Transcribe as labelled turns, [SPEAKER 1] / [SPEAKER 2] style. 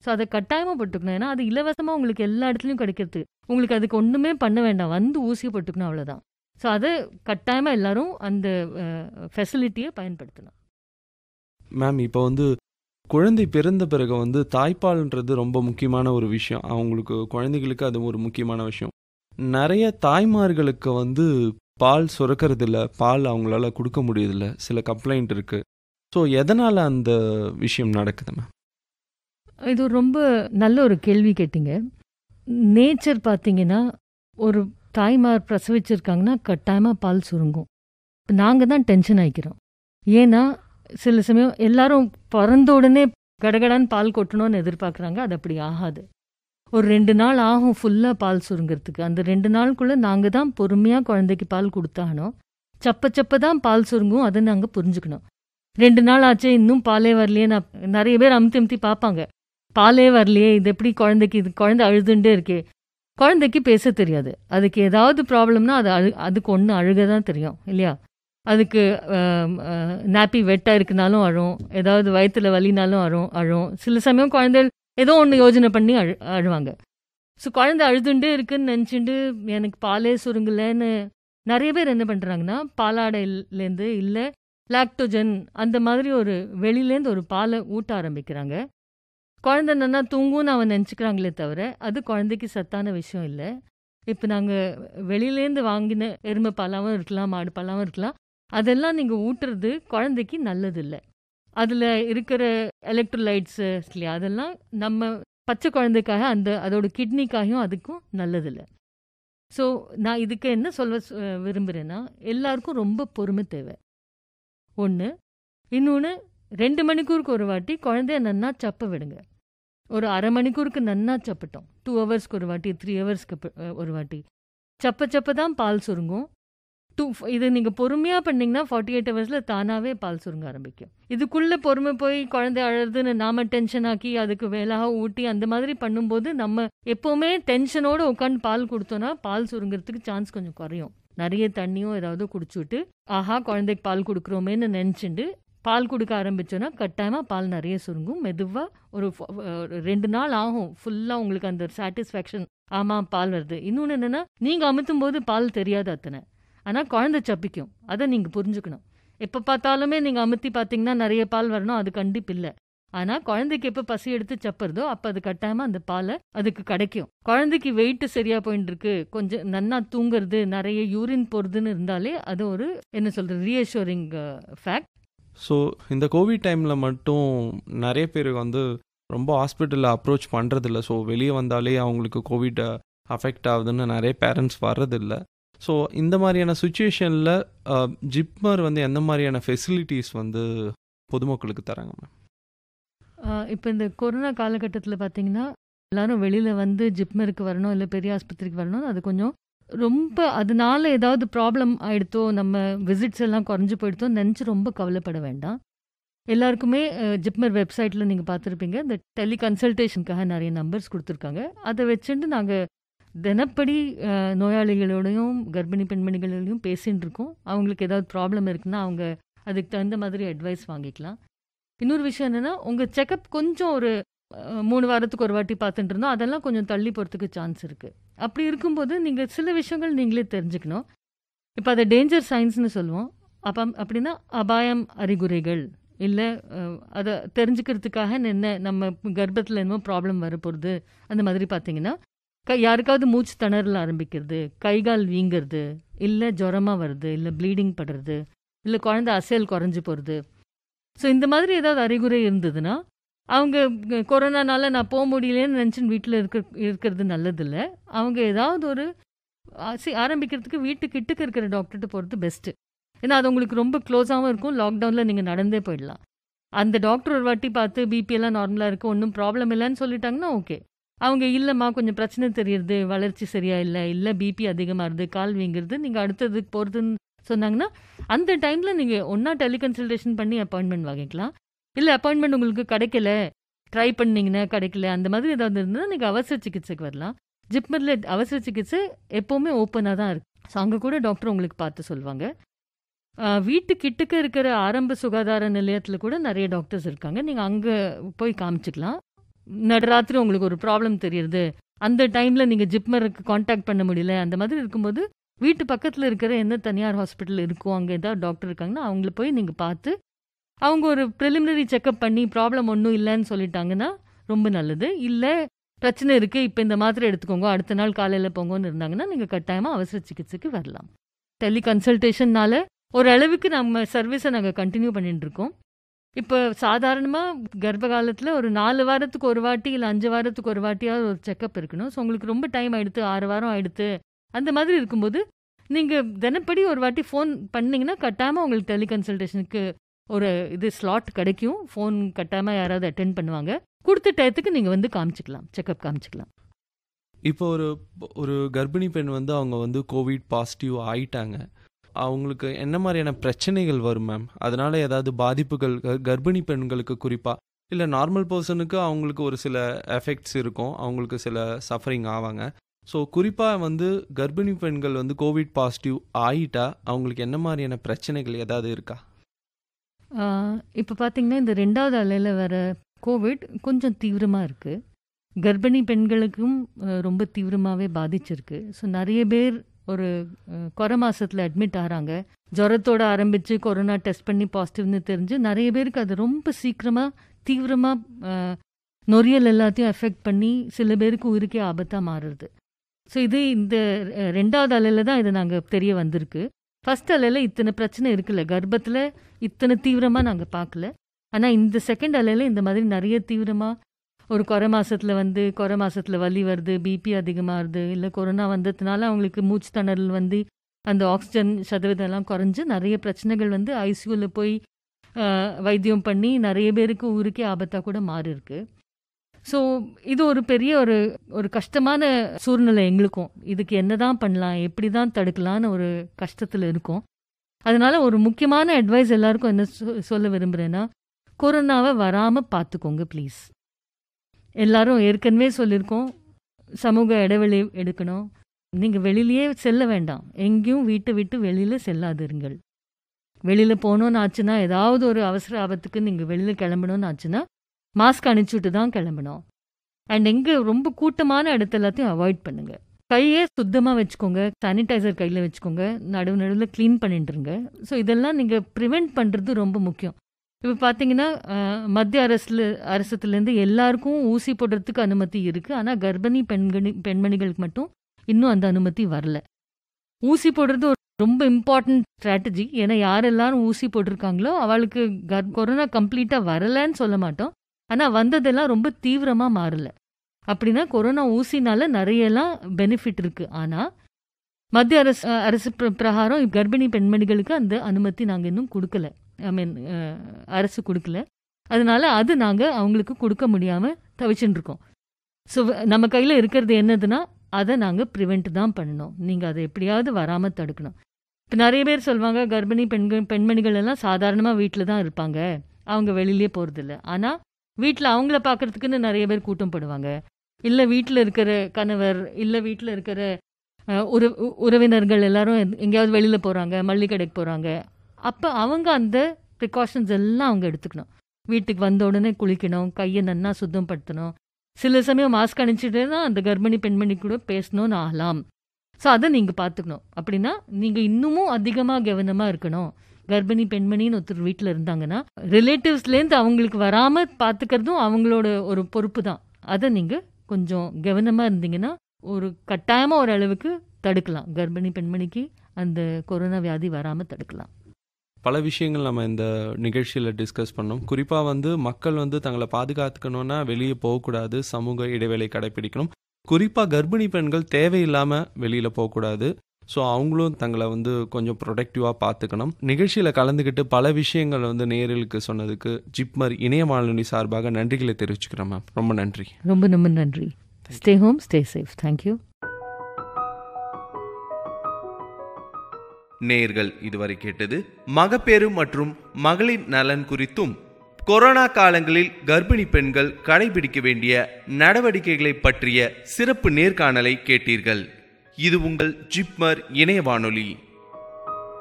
[SPEAKER 1] So அதை கட்டாயமாக போட்டுக்கணும். ஏன்னா அது இலவசமாக உங்களுக்கு எல்லா இடத்துலையும் கிடைக்கிறது. உங்களுக்கு அதுக்கு ஒன்றுமே பண்ண வேண்டாம், வந்து ஊசியை போட்டுக்கணும், அவ்வளோதான். ஸோ அதை கட்டாயமாக எல்லாரும் அந்த ஃபெசிலிட்டியை பயன்படுத்தணும்.
[SPEAKER 2] மேம், இப்போ வந்து குழந்தை பிறந்த பிறகு வந்து தாய்ப்பால்ன்றது ரொம்ப முக்கியமான ஒரு விஷயம். அவங்களுக்கு குழந்தைகளுக்கு அது ஒரு முக்கியமான விஷயம். நிறைய தாய்மார்களுக்கு வந்து பால் சுரக்கிறது இல்லை, பால் அவங்களால கொடுக்க முடியதில்ல, சில கம்ப்ளைண்ட் இருக்கு. ஸோ எதனால் அந்த விஷயம் நடக்குது மேம்?
[SPEAKER 1] இது ரொம்ப நல்ல ஒரு கேள்வி கேட்டீங்க. நேச்சர் பார்த்தீங்கன்னா, ஒரு தாய்மார் பிரசவிச்சிருக்காங்கன்னா கட்டாயமாக பால் சுருங்கும். நாங்கள் தான் டென்ஷன் ஆகிக்கிறோம். ஏன்னா சில சமயம் எல்லாரும் பிறந்த உடனே கடகடான்னு பால் கொட்டணும்னு எதிர்பார்க்குறாங்க. அது அப்படி ஆகாது. ஒரு 2 நாள் ஆகும் ஃபுல்லாக பால் சுருங்கிறதுக்கு. அந்த 2 நாளுக்குள்ளே நாங்கள் தான் பொறுமையாக குழந்தைக்கு பால் கொடுத்தாகணும். சப்ப தான் பால் சுருங்கும், அதை நாங்கள் புரிஞ்சுக்கணும். 2 நாள் ஆச்சு இன்னும் பாலே வரலையே. நான் நிறைய பேர் அமுத்தி பார்ப்பாங்க, பாலே வரலையே, இது எப்படி குழந்தைக்கு, இது குழந்தை அழுதுண்டே இருக்கே. குழந்தைக்கு பேச தெரியாது. அதுக்கு ஏதாவது ப்ராப்ளம்னா அதுக்கு ஒன்று அழுக தான் தெரியும் இல்லையா? அதுக்கு நாப்பி வெட்டாக இருக்குனாலும் அழும், ஏதாவது வயிற்றுல வலினாலும் அழும். சில சமயம் குழந்தைகள் ஏதோ ஒன்று யோஜனை பண்ணி அழுவாங்க. ஸோ குழந்தை அழுதுண்டே இருக்குன்னு நினச்சிட்டு எனக்கு பாலே சுருங்கலைன்னு நிறைய பேர் என்ன பண்ணுறாங்கன்னா, பாலாடையிலேருந்து இல்லை லாக்டோஜன் அந்த மாதிரி ஒரு வெளியிலேருந்து ஒரு பாலை ஊட்ட ஆரம்பிக்கிறாங்க. குழந்தை நல்லா தூங்கும்னு அவன் நினச்சிக்கிறாங்களே தவிர அது குழந்தைக்கு சத்தான விஷயம் இல்லை. இப்போ நாங்கள் வெளியிலேருந்து வாங்கின எருமை பாலாகவும் இருக்கலாம், மாடு பாலாகவும் இருக்கலாம், அதெல்லாம் நீங்கள் ஊட்டுறது குழந்தைக்கு நல்லதில்லை. அதில் இருக்கிற எலக்ட்ரோலைட்ஸு இல்லையா, அதெல்லாம் நம்ம பச்சை குழந்தைக்காக அதோட கிட்னிக்காகவும் அதுக்கும் நல்லதில்லை. ஸோ நான் இதுக்கு என்ன சொல்ல விரும்புகிறேன்னா, எல்லாருக்கும் ரொம்ப பொறுமை தேவை ஒன்று. இன்னொன்று, 2 மணிக்கூருக்கு ஒரு வாட்டி குழந்தைய நன்னா சப்ப விடுங்க. ஒரு அரை மணிக்கூருக்கு நன்னா சப்பட்டோம். 2 ஹவர்ஸ்க்கு ஒரு வாட்டி, 3 ஹவர்ஸ்க்கு ஒரு வாட்டி சப்ப தான் பால் சுருங்கும். இது நீங்கள் பொறுமையாக பண்ணிங்கன்னா 48 ஹவர்ஸில் தானாகவே பால் சுருங்க ஆரம்பிக்கும். இதுக்குள்ளே பொறுமை போய் குழந்தை அழுதுன்னு நாம டென்ஷன் ஆக்கி அதுக்கு வேலாக ஊட்டி அந்த மாதிரி பண்ணும்போது நம்ம எப்போவுமே டென்ஷனோடு உட்காந்து பால் கொடுத்தோன்னா பால் சுருங்கிறதுக்கு சான்ஸ் கொஞ்சம் குறையும். நிறைய தண்ணியும் ஏதாவது குடிச்சுட்டு ஆஹா குழந்தைக்கு பால் கொடுக்குறோமேன்னு நினச்சிட்டு பால் கொடுக்க ஆரம்பிச்சோன்னா கட்டாயமாக பால் நிறைய சுருங்கும். மெதுவாக ஒரு 2 நாள் ஆகும் ஃபுல்லாக உங்களுக்கு அந்த சாட்டிஸ்ஃபேக்ஷன், ஆமாம் பால் வருது. இன்னொன்று என்னென்னா, நீங்கள் அமுத்தும் போது பால் தெரியாது அத்தனை, ஆனால் குழந்தை சப்பிக்கும். அதை நீங்கள் புரிஞ்சுக்கணும். எப்போ பார்த்தாலுமே நீங்கள் அமுத்தி பார்த்தீங்கன்னா நிறைய பால் வரணும், அது கண்டிப்பு இல்லை. ஆனால் குழந்தைக்கு எப்போ பசி எடுத்து சப்புறதோ அப்போ அது கட்டாயமாக அந்த பாலை அதுக்கு கிடைக்கும். குழந்தைக்கு வெயிட்டு சரியாக போயிட்டு இருக்கு, கொஞ்சம் நன்னா தூங்குறது, நிறைய யூரின் போகிறதுன்னு இருந்தாலே அது ஒரு என்ன சொல்கிறது ரீஅஷூரிங் ஃபேக்ட்.
[SPEAKER 2] ஸோ இந்த கோவிட் டைமில் மட்டும் நிறைய பேர் வந்து ரொம்ப ஹாஸ்பிட்டலில் அப்ரோச் பண்ணுறதில்ல. ஸோ வெளியே வந்தாலே அவங்களுக்கு கோவிட் அஃபெக்ட் ஆகுதுன்னு நிறைய பேரண்ட்ஸ் வர்றதில்ல. ஸோ இந்த மாதிரியான சுச்சுவேஷனில் ஜிப்மர் வந்து எந்த மாதிரியான ஃபெசிலிட்டிஸ் வந்து பொதுமக்களுக்கு தராங்க மேம்?
[SPEAKER 1] இப்போ இந்த கொரோனா காலகட்டத்தில் பார்த்தீங்கன்னா எல்லாரும் வெளியில் வந்து ஜிப்மருக்கு வரணும், இல்லை பெரிய ஆஸ்பத்திரிக்கு வரணும். அது கொஞ்சம் ரொம்ப அதனால ஏதாவது ப்ராப்ளம் ஆகிடுத்தோ, நம்ம விசிட்ஸ் எல்லாம் குறைஞ்சி போயிடுத்தோ நினச்சி ரொம்ப கவலைப்பட வேண்டாம். எல்லாருக்குமே ஜிப்மர் வெப்சைட்டில் நீங்கள் பார்த்துருப்பீங்க, இந்த டெலி கன்சல்டேஷனுக்காக நிறைய நம்பர்ஸ் கொடுத்துருக்காங்க. அதை வச்சுட்டு நாங்கள் தினப்படி நோயாளிகளோடையும் கர்ப்பிணி பெண்மணிகளோடையும் பேசின்னு இருக்கோம். அவங்களுக்கு ஏதாவது ப்ராப்ளம் இருக்குன்னா அவங்க அதுக்கு தகுந்த மாதிரி அட்வைஸ் வாங்கிக்கலாம். இன்னொரு விஷயம் என்னென்னா, உங்கள் செக்கப் கொஞ்சம் ஒரு 3 வாரத்துக்கு ஒரு வாட்டி பார்த்துட்டு இருந்தோம், அதெல்லாம் கொஞ்சம் தள்ளி போகிறதுக்கு சான்ஸ் இருக்குது. அப்படி இருக்கும்போது நீங்கள் சில விஷயங்கள் நீங்களே தெரிஞ்சுக்கணும். இப்போ அதை டேஞ்சர் சைன்ஸ்னு சொல்லுவோம். அப்படின்னா அபாயம் அறிகுறிகள் இல்லை, அதை தெரிஞ்சுக்கிறதுக்காக என்ன நம்ம கர்ப்பத்தில் என்னமோ ப்ராப்ளம் வரப்போகிறது அந்த மாதிரி பார்த்தீங்கன்னா, யாருக்காவது மூச்சு திணறல் ஆரம்பிக்கிறது, கைகால் வீங்கிறது, இல்லை ஜுரமாக வருது, இல்லை ப்ளீடிங் படுறது, இல்லை குழந்தை அசையல் குறைஞ்சி போகிறது. ஸோ இந்த மாதிரி ஏதாவது அறிகுறி இருந்ததுன்னா அவங்க கொரோனானால நான் போக முடியலன்னு நினச்சின்னு வீட்டில் இருக்கிறது நல்லதில்லை. அவங்க ஏதாவது ஒரு ஆரம்பிக்கிறதுக்கு வீட்டுக்கிட்டக்கு இருக்கிற டாக்டர்கிட்ட போகிறது பெஸ்ட்டு. ஏன்னா அது உங்களுக்கு ரொம்ப க்ளோஸாகவும் இருக்கும். லாக்டவுனில் நீங்கள் நடந்தே போயிடலாம். அந்த டாக்டர் ஒரு வாட்டி பார்த்து பிபிஎல்லாம் நார்மலாக இருக்குது, ஒன்றும் ப்ராப்ளம் இல்லைன்னு சொல்லிட்டாங்கன்னா ஓகே. அவங்க இல்லைம்மா கொஞ்சம் பிரச்சனை தெரியுது, வளர்ச்சி சரியா இல்லை பிபி அதிகமாக இருது, கால் வீங்கிறது, நீங்கள் அடுத்ததுக்கு போகிறதுன்னு சொன்னாங்கன்னா அந்த டைமில் நீங்கள் ஒன்றா டெலிகன்சல்டேஷன் பண்ணி அப்பாயின்மெண்ட் வாங்கிக்கலாம். இல்லை அப்பாயின்மெண்ட் உங்களுக்கு கிடைக்கல, ட்ரை பண்ணிங்கன்னா கிடைக்கல, அந்த மாதிரி ஏதாவது இருந்தால் நீங்கள் அவசர சிகிச்சைக்கு வரலாம். ஜிப்மரில் அவசர சிகிச்சை எப்போவுமே ஓப்பனாக தான் இருக்குது. ஸோ அங்கே கூட டாக்டர் உங்களுக்கு பார்த்து சொல்லுவாங்க. வீட்டுக்கிட்டக்க இருக்கிற ஆரம்ப சுகாதார நிலையத்தில் கூட நிறைய டாக்டர்ஸ் இருக்காங்க, நீங்கள் அங்கே போய் காமிச்சிக்கலாம். நடராத்திரி உங்களுக்கு ஒரு ப்ராப்ளம் தெரியுது, அந்த டைமில் நீங்கள் ஜிப்மருக்கு காண்டாக்ட் பண்ண முடியல, அந்த மாதிரி இருக்கும்போது வீட்டு பக்கத்தில் இருக்கிற எந்த தனியார் ஹாஸ்பிட்டல் இருக்கும், அங்கே ஏதாவது டாக்டர் இருக்காங்கன்னா அவங்கள போய் நீங்கள் பார்த்து அவங்க ஒரு ப்ரிலிமினரி செக்கப் பண்ணி ப்ராப்ளம் ஒன்றும் இல்லைன்னு சொல்லிட்டாங்கன்னா ரொம்ப நல்லது. இல்லை பிரச்சனை இருக்குது, இப்போ இந்த மாத்திரை எடுத்துக்கோங்க, அடுத்த நாள் காலையில் போங்கன்னு இருந்தாங்கன்னா நீங்கள் கட்டாயமாக அவசர சிகிச்சைக்கு வரலாம். டெலி கன்சல்டேஷன்னால ஓரளவுக்கு நம்ம சர்வீஸை நாங்கள் கண்டினியூ பண்ணிட்டு இருக்கோம். இப்போ சாதாரணமாக கர்ப்ப காலத்தில் ஒரு 4 வாரத்துக்கு ஒரு வாட்டி இல்லை 5 வாரத்துக்கு ஒரு வாட்டியாவது ஒரு செக்கப் இருக்கணும். ஸோ உங்களுக்கு ரொம்ப டைம் ஆகிடுத்து, 6 வாரம் ஆகிடுத்து, அந்த மாதிரி இருக்கும்போது நீங்கள் தினப்படி ஒரு வாட்டி ஃபோன் பண்ணிங்கன்னா கட்டாயமாக உங்களுக்கு டெலி கன்சல்டேஷனுக்கு ஒரு ஸ்லாட் கிடைக்கும். ஃபோன் கட்டாயமாக யாராவது அட்டென்ட் பண்ணுவாங்க. கொடுத்த டயத்துக்கு நீங்கள் வந்து காமிச்சிக்கலாம், செக்கப் காமிச்சிக்கலாம்.
[SPEAKER 2] இப்போ ஒரு கர்ப்பிணி பெண் வந்து அவங்க வந்து கோவிட் பாசிட்டிவ் ஆயிட்டாங்க, அவங்களுக்கு என்ன மாதிரியான பிரச்சனைகள் வரும் மேம்? அதனால ஏதாவது பாதிப்புகள் கர்ப்பிணி பெண்களுக்கு குறிப்பாக, இல்லை நார்மல் பர்சனுக்கு அவங்களுக்கு ஒரு சில எஃபெக்ட்ஸ் இருக்கும், அவங்களுக்கு சில சஃபரிங் ஆவாங்க. ஸோ குறிப்பாக வந்து கர்ப்பிணி பெண்கள் வந்து கோவிட் பாசிட்டிவ் ஆயிட்டா அவங்களுக்கு என்ன மாதிரியான பிரச்சனைகள் ஏதாவது இருக்கா?
[SPEAKER 1] இப்போ பார்த்தீங்கன்னா இந்த 2வது அலையில் வர கோவிட் கொஞ்சம் தீவிரமாக இருக்குது. கர்ப்பிணி பெண்களுக்கும் ரொம்ப தீவிரமாகவே பாதிச்சிருக்கு. ஸோ நிறைய பேர் ஒரு கொரோனா மாதத்தில் அட்மிட் ஆகிறாங்க. ஜுரத்தோடு ஆரம்பித்து கொரோனா டெஸ்ட் பண்ணி பாசிட்டிவ்னு தெரிஞ்சு நிறைய பேருக்கு அது ரொம்ப சீக்கிரமாக தீவிரமாக நொறியல் எல்லாத்தையும் எஃபெக்ட் பண்ணி சில பேருக்கு உயிருக்கே ஆபத்தாக மாறுறது. ஸோ இது இந்த 2வது அலையில் தான் இது நாங்கள் தெரிய வந்திருக்கு. ஃபர்ஸ்ட் அலையில் இத்தனை பிரச்சனை இருக்குல்ல, கர்ப்பத்தில் இத்தனை தீவிரமாக நாங்கள் பார்க்கல. ஆனால் இந்த செகண்ட் அலையில் இந்த மாதிரி நிறைய தீவிரமாக ஒரு கொரோனா மாதத்தில் வலி வருது, பிபி அதிகமாகுது, இல்லை கொரோனா வந்ததுனால அவங்களுக்கு மூச்சு திணறல் வந்து அந்த ஆக்சிஜன் சதவீதம் எல்லாம் குறைஞ்சு நிறைய பிரச்சனைகள் வந்து ஐசியூவில் போய் வைத்தியம் பண்ணி நிறைய பேருக்கு ஊருக்கே ஆபத்தாக கூட மாறி இருக்கு. ஸோ இது ஒரு பெரிய ஒரு கஷ்டமான சூழ்நிலை எங்களுக்கும். இதுக்கு என்ன தான் பண்ணலாம், எப்படி தான் தடுக்கலான்னு ஒரு கஷ்டத்தில் இருக்கும். அதனால ஒரு முக்கியமான அட்வைஸ் எல்லாருக்கும் என்ன சொல்ல விரும்புகிறேன்னா, கொரோனாவை வராமல் பார்த்துக்கோங்க ப்ளீஸ். எல்லாரும் ஏற்கனவே சொல்லியிருக்கோம், சமூக இடைவெளி எடுக்கணும். நீங்கள் வெளியிலேயே செல்ல வேண்டாம், எங்கேயும் வீட்டை விட்டு வெளியில் செல்லாதிருங்கள். வெளியில் போகணுன்னு ஆச்சுன்னா, ஏதாவது ஒரு அவசர ஆபத்துக்கு நீங்கள் வெளியில் கிளம்பணும்னு ஆச்சுன்னா மாஸ்க் அணிச்சுட்டு தான் கிளம்பணும். அண்ட் எங்கே ரொம்ப கூட்டமான இடத்த எல்லாத்தையும் அவாய்ட் பண்ணுங்கள். கையை சுத்தமாக வச்சுக்கோங்க, சானிடைசர் கையில் வச்சுக்கோங்க, நடுவில் க்ளீன் பண்ணிட்டுருங்க. ஸோ இதெல்லாம் நீங்கள் ப்ரிவெண்ட் பண்ணுறது ரொம்ப முக்கியம். இப்போ பார்த்தீங்கன்னா மத்திய அரசுலேருந்து எல்லாருக்கும் ஊசி போடுறதுக்கு அனுமதி இருக்குது. ஆனால் கர்ப்பிணி பெண்மணிகளுக்கு மட்டும் இன்னும் அந்த அனுமதி வரல. ஊசி போடுறது ஒரு ரொம்ப இம்பார்ட்டன்ட் ஸ்ட்ராட்டஜி. ஏன்னா யார் எல்லாரும் ஊசி போட்டிருக்காங்களோ அவளுக்கு கொரோனா கம்ப்ளீட்டாக வரலன்னு சொல்ல மாட்டோம், ஆனால் வந்ததெல்லாம் ரொம்ப தீவிரமாக மாறல. அப்படின்னா கொரோனா ஊசினால நிறையலாம் பெனிஃபிட் இருக்குது. ஆனால் மத்திய அரசு பிரகாரம் கர்ப்பிணி பெண்மணிகளுக்கு அந்த அனுமதி நாங்கள் இன்னும் கொடுக்கல. அரசு கொடுக்கல. அதனால அது நாங்கள் அவங்களுக்கு கொடுக்க முடியாமல் தவிச்சுட்டு இருக்கோம். ஸோ நம்ம கையில் இருக்கிறது என்னதுன்னா அதை நாங்கள் ப்ரிவெண்ட் தான் பண்ணணும். நீங்கள் அதை எப்படியாவது வராமல் தடுக்கணும். இப்போ நிறைய பேர் சொல்லுவாங்க, கர்ப்பிணி பெண்மணிகள் எல்லாம் சாதாரணமாக வீட்டில் தான் இருப்பாங்க, அவங்க வெளியிலே போகிறதில்ல. ஆனால் வீட்டில் அவங்கள பார்க்குறதுக்குன்னு நிறைய பேர் கூட்டம் போடுவாங்க. இல்லை வீட்டில் இருக்கிற கணவர், இல்லை வீட்டில் இருக்கிற உறவினர்கள் எல்லாரும் எங்கேயாவது வெளியில் போகிறாங்க, மல்லிகை கடைக்கு போகிறாங்க. அப்போ அவங்க அந்த ப்ரிகாஷன்ஸ் எல்லாம் அவங்க எடுத்துக்கணும். வீட்டுக்கு வந்த உடனே குளிக்கணும், கையை நன்னா சுத்தப்படுத்தணும். சில சமயம் மாஸ்க் அணிச்சிட்டு தான் அந்த கர்ப்பிணி பெண்மணி கூட பேசணும்னு ஆகலாம். ஸோ அதை நீங்கள் பார்த்துக்கணும். அப்படின்னா நீங்கள் இன்னமும் அதிகமாக கவனமாக இருக்கணும். கர்ப்பிணி பெண்மணின்னு ஒருத்தர் வீட்டில் இருந்தாங்கன்னா ரிலேட்டிவ்ஸ்லேருந்து அவங்களுக்கு வராமல் பார்த்துக்கிறதும் அவங்களோட ஒரு பொறுப்பு தான். அதை நீங்கள் கொஞ்சம் கவனமாக இருந்தீங்கன்னா ஒரு கட்டாயமாக ஒரு அளவுக்கு தடுக்கலாம். கர்ப்பிணி பெண்மணிக்கு அந்த கொரோனா வியாதி வராமல் தடுக்கலாம்.
[SPEAKER 2] பல விஷயங்கள் நம்ம இந்த நிகழ்ச்சியில் டிஸ்கஸ் பண்ணோம். குறிப்பாக வந்து மக்கள் வந்து தங்களை பாதுகாத்துக்கணும்னா வெளியே போகக்கூடாது, சமூக இடைவேளை கடைப்பிடிக்கணும். குறிப்பாக கர்ப்பிணி பெண்கள் தேவையில்லாமல் வெளியில் போகக்கூடாது. ஸோ அவங்களும் தங்களை வந்து கொஞ்சம் ப்ரொடக்டிவாக பார்த்துக்கணும். நிகழ்ச்சியில் கலந்துக்கிட்டு பல விஷயங்கள் வந்து நேயர்களுக்கு சொன்னதுக்கு ஜிப்மர் இணைய வானொலி சார்பாக நன்றிகளை தெரிவிச்சுக்கிறேன் மேம். ரொம்ப நன்றி.
[SPEAKER 1] ரொம்ப ரொம்ப நன்றி. Stay home, stay safe. Thank you.
[SPEAKER 2] நேயர்கள் இதுவரை கேட்டது மகப்பேறு மற்றும் மகளிர் நலன் குறித்தும் கொரோனா காலங்களில் கர்ப்பிணி பெண்கள் கடைபிடிக்க வேண்டிய நடவடிக்கைகளை பற்றிய சிறப்பு நேர்காணலை கேட்டீர்கள். இது உங்கள் ஜிப்மர் இணைய வானொலி.